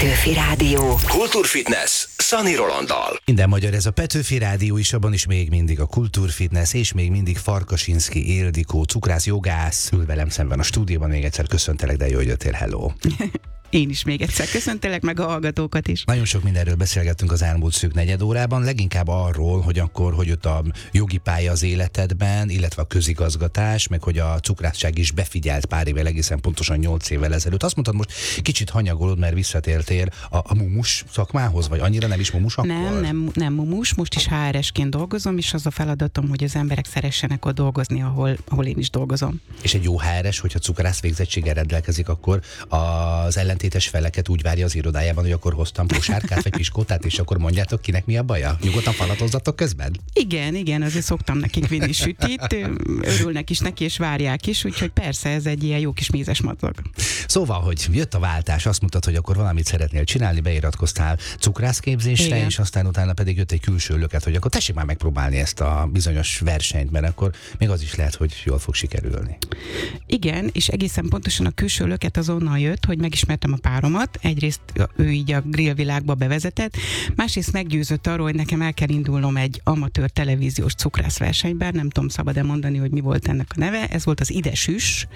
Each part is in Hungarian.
Petőfi Rádió. Kultúrfitness Szani Rolanddal. Minden magyar, ez a Petőfi Rádió is, abban is még mindig a Kultúrfitness, és még mindig Farkasinszky Ildikó, cukrász, jogász, ül velem szemben a stúdióban. Még egyszer köszöntelek, de jó, hogy jöttél, hello! Én is még egyszer köszöntelek, meg a hallgatókat is. Nagyon sok mindenről beszélgettünk az elmúlt szűk negyed órában, leginkább arról, hogy akkor, hogy ott a jogi pálya az életedben, illetve a közigazgatás, meg hogy a cukrászság is befigyelt pár évvel, egészen pontosan 8 évvel ezelőtt. Azt mondtad, most kicsit hanyagolod, mert visszatértél a mumus szakmához, vagy annyira nem is mumus akkor? Nem mumus, most is HRS-ként dolgozom, és az a feladatom, hogy az emberek szeressenek ott dolgozni, ahol én is dolgozom. És egy jó HRS, hogyha cukrász végzettséggel rendelkezik, akkor az ellentétes feleket úgy várja az irodájában, hogy akkor hoztam posárkát vagy piskótát, és akkor mondjátok, kinek mi a baja? Nyugodtan falatozzatok közben? Igen, azért szoktam nekik vinni sütit, örülnek is neki, és várják is, úgyhogy persze ez egy ilyen jó kis mézes madzag. Szóval, hogy jött a váltás, azt mondtad, hogy akkor valamit szeretnél csinálni, beiratkoztál cukrászképzésre, igen. És aztán utána pedig jött egy külső löket, hogy akkor tessék már megpróbálni ezt a bizonyos versenyt, mert akkor még az is lehet, hogy jól fog sikerülni. Igen, és egészen pontosan a külső löket azonnal jött, hogy megismertem a páromat. Egyrészt ő így a grillvilágba bevezetett, másrészt meggyőzött arról, hogy nekem el kell indulnom egy amatőr televíziós cukrászversenyben, nem tudom, szabad-e mondani, hogy mi volt ennek a neve, ez volt az Ide Süss,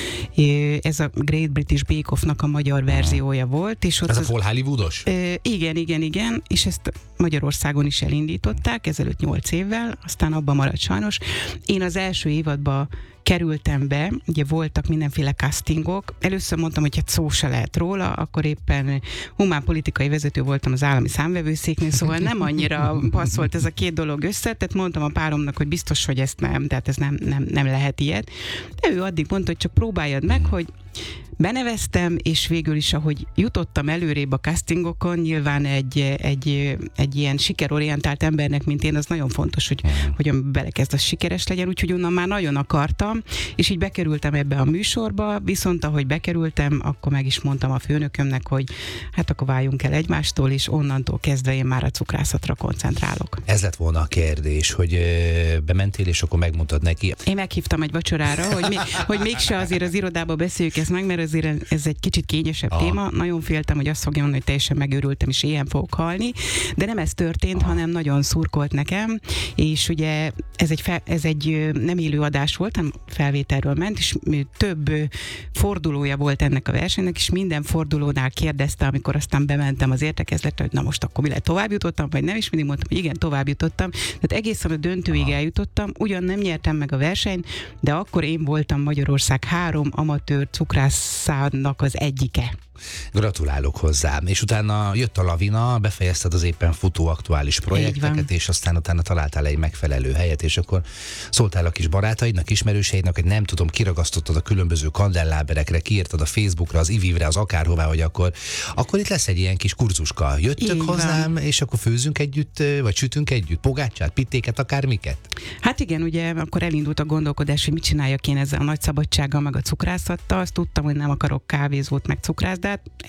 ez a Great British Bake Off-nak a magyar verziója volt. És ott ez a full Hollywoodos? Igen, és ezt Magyarországon is elindították, ezelőtt 8 évvel, aztán abban maradt sajnos. Én az első évadban kerültem be, ugye voltak mindenféle castingok. Először mondtam, hogy hát szó se lehet róla, akkor éppen humán politikai vezető voltam az állami számvevőszéknél, szóval nem annyira passzolt ez a két dolog össze, tehát mondtam a páromnak, hogy biztos, hogy ezt nem, tehát ez nem lehet ilyet. De ő addig mondta, hogy csak próbáljad meg, hogy beneveztem, és végül is, ahogy jutottam előrébb a castingokon, nyilván egy ilyen sikerorientált embernek, mint én, az nagyon fontos, hogy belekezd, az sikeres legyen, úgyhogy onnan már nagyon akartam, és így bekerültem ebbe a műsorba, viszont ahogy bekerültem, akkor meg is mondtam a főnökömnek, hogy hát akkor váljunk el egymástól, és onnantól kezdve én már a cukrászatra koncentrálok. Ez lett volna a kérdés, hogy bementél, és akkor megmondtad neki. Én meghívtam egy vacsorára, hogy mégse azért az irodába beszéljük ezt meg, mert azért ez egy kicsit kényesebb téma. Nagyon féltem, hogy azt fogja mondani, hogy teljesen megőrültem, és ilyen fogok halni, de nem ez történt, hanem nagyon szurkolt nekem, és ugye ez egy nem élő adás volt, hanem felvételről ment, és több fordulója volt ennek a versenynek, és minden fordulónál kérdezte, amikor aztán bementem az értekezletre, hogy na most akkor mi lett, tovább jutottam, vagy nem, is mindig mondtam, hogy igen, tovább jutottam. Tehát egészen a döntőig eljutottam, ugyan nem nyertem meg a versenyt, de akkor én voltam Magyarország 3 amatőr cukrászának az egyike. Gratulálok hozzá. És utána jött a lavina, befejezted az éppen futó aktuális projekteket, és aztán utána találtál egy megfelelő helyet, és akkor szóltál a kis barátaidnak, ismerőseidnek, hogy nem tudom, kiragasztottad a különböző kandelláberekre, kiírtad a Facebookra, az ivivre, az akárhová, hogy akkor itt lesz egy ilyen kis kurzuska. Jöttök hozzám, és akkor főzünk együtt, vagy sütünk együtt, pogácsát, pittéket, akármiket? Hát igen, ugye akkor elindult a gondolkodás, hogy mit csináljak én ezzel a nagy szabadsággal, meg a cukrászattal. Azt tudtam, hogy nem akarok kávézót, meg cukrász, de